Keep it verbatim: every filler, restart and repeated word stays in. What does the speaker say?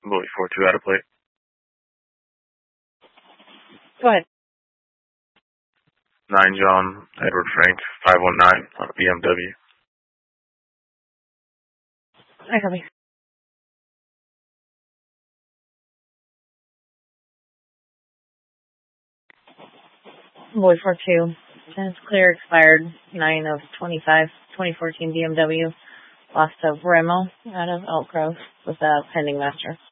Louis four two out of plate. Go ahead. nine John Edward Frank, five one nine on a B M W. I copy. Boy four two. It's clear, expired nine of twenty-five, twenty fourteen B M W. Lost to Remo out of Elk Grove with a pending master.